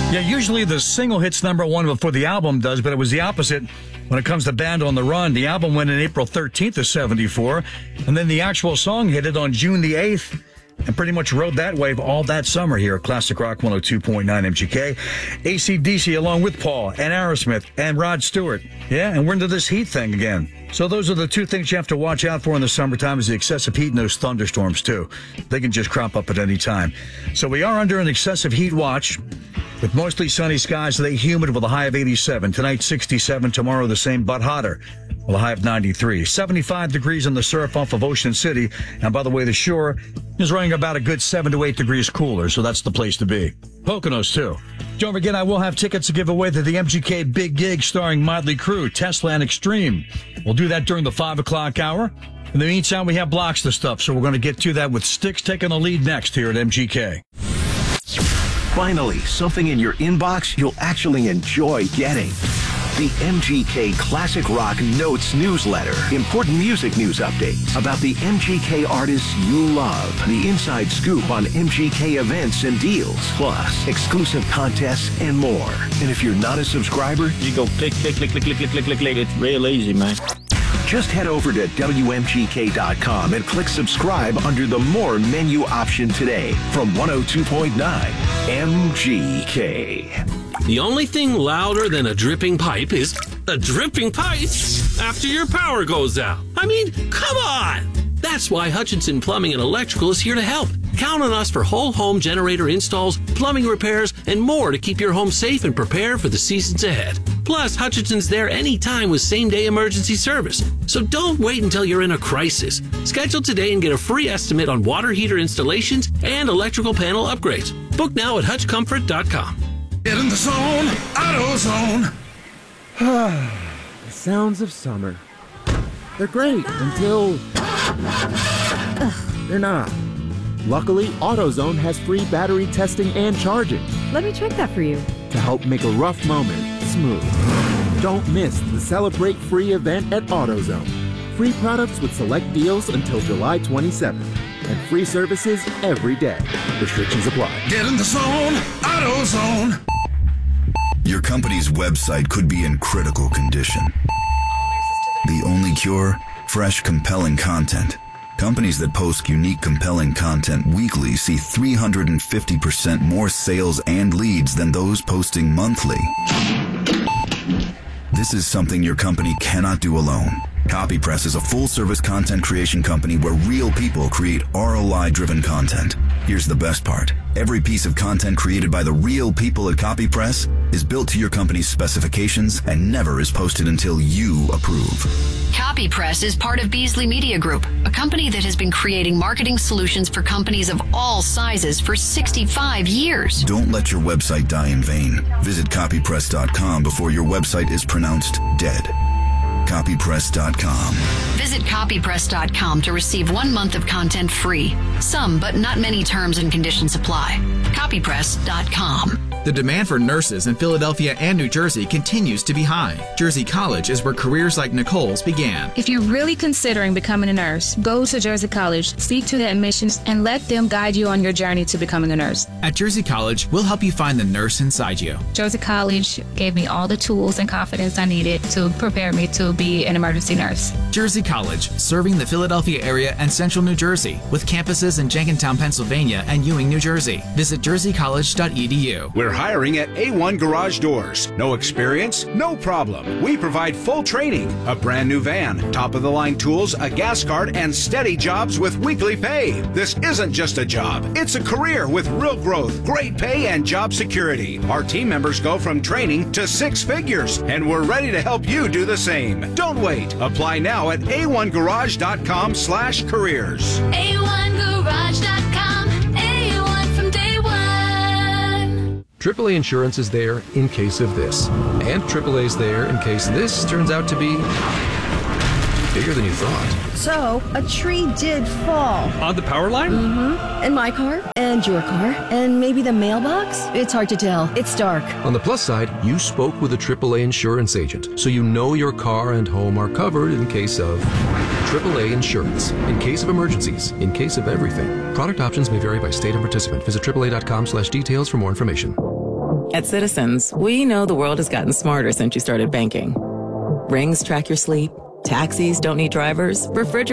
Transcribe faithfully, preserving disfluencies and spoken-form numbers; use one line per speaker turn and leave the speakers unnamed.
Yeah, usually the single hits number one before the album does, but it was the opposite when it comes to Band on the Run. The album went in April thirteenth of seventy-four, and then the actual song hit it on June the eighth. And pretty much rode that wave all that summer here at Classic Rock one oh two point nine M G K. A C D C along with Paul and Aerosmith and Rod Stewart. Yeah, and we're into this heat thing again. So those are the two things you have to watch out for in the summertime is the excessive heat and those thunderstorms too. They can just crop up at any time. So we are under an excessive heat watch with mostly sunny skies, today humid with a high of eighty-seven. Tonight sixty-seven, tomorrow the same but hotter. Well, a high of ninety-three. seventy-five degrees on the surf off of Ocean City. And by the way, the shore is running about a good seven to eight degrees cooler, so that's the place to be. Poconos, too. Don't forget, I will have tickets to give away to the M G K Big Gig starring Motley Crue, Tesla and Extreme. We'll do that during the five o'clock hour. In the meantime, we have blocks to stuff, so we're going to get to that with Styx taking the lead next here at M G K.
Finally, something in your inbox you'll actually enjoy getting. The M G K Classic Rock Notes newsletter. Important music news updates about the M G K artists you love. The inside scoop on M G K events and deals. Plus, exclusive contests and more. And if you're not a subscriber,
you go click, click, click, click, click, click, click, click, click. It's real easy, man.
Just head over to W M G K dot com and click subscribe under the More menu option today from one oh two point nine M G K.
The only thing louder than a dripping pipe is a dripping pipe after your power goes out. I mean, come on! That's why Hutchinson Plumbing and Electrical is here to help. Count on us for whole home generator installs, plumbing repairs, and more to keep your home safe and prepared for the seasons ahead. Plus, Hutchinson's there anytime with same-day emergency service. So don't wait until you're in a crisis. Schedule today and get a free estimate on water heater installations and electrical panel upgrades. Book now at hutch comfort dot com.
Get in the zone, AutoZone.
The sounds of summer. They're great until they're not. Luckily, AutoZone has free battery testing and charging.
Let me check that for you.
To help make a rough moment smooth. Don't miss the Celebrate Free event at AutoZone. Free products with select deals until July twenty-seventh. And free services every day. Restrictions apply.
Get in the zone, AutoZone.
Your company's website could be in critical condition. The only cure? Fresh, compelling content. Companies that post unique, compelling content weekly see three hundred fifty percent more sales and leads than those posting monthly. This is something your company cannot do alone. CopyPress is a full-service content creation company where real people create R O I-driven content. Here's the best part. Every piece of content created by the real people at CopyPress is built to your company's specifications and never is posted until you approve.
CopyPress is part of Beasley Media Group, a company that has been creating marketing solutions for companies of all sizes for sixty-five years.
Don't let your website die in vain. Visit copypress dot com before your website is pronounced dead. copypress dot com.
Visit copypress dot com to receive one month of content free. Some, but not many terms and conditions apply. copypress dot com.
The demand for nurses in Philadelphia and New Jersey continues to be high. Jersey College is where careers like Nicole's began.
If you're really considering becoming a nurse, go to Jersey College, speak to the admissions, and let them guide you on your journey to becoming a nurse.
At Jersey College, we'll help you find the nurse inside you.
Jersey College gave me all the tools and confidence I needed to prepare me to be an emergency nurse.
Jersey College, serving the Philadelphia area and central New Jersey, with campuses in Jenkintown, Pennsylvania and Ewing, New Jersey. Visit jersey college dot e d u.
We're hiring at A one Garage Doors. No experience? No problem. We provide full training, a brand new van, top-of-the-line tools, a gas card, and steady jobs with weekly pay. This isn't just a job. It's a career with real growth, great pay, and job security. Our team members go from training to six figures, and we're ready to help you do the same. Don't wait. Apply now at a one garage dot com slash careers.
a one garage dot com. A one from day one.
triple A Insurance is there in case of this. And triple A is there in case this turns out to be bigger than you thought.
So, a tree did fall.
On the power line?
Mm-hmm. And my car, and your car, and maybe the mailbox? It's hard to tell. It's dark.
On the plus side, you spoke with a triple A insurance agent, so you know your car and home are covered in case of triple A Insurance. In case of emergencies, in case of everything. Product options may vary by state and participant. Visit triple A dot com slash details for more information.
At Citizens, we know the world has gotten smarter since you started banking. Rings track your sleep, taxis don't need drivers, refrigerators